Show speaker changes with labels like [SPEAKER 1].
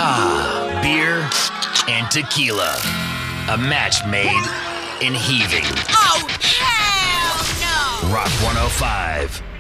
[SPEAKER 1] Beer and tequila. A match made in heaving.
[SPEAKER 2] Oh, hell no!
[SPEAKER 1] Rock 105.